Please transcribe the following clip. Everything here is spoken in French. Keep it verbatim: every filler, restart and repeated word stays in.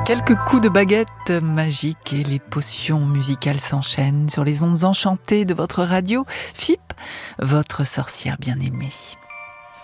Quelques coups de baguette magique et les potions musicales s'enchaînent sur les ondes enchantées de votre radio F I P, votre sorcière bien-aimée.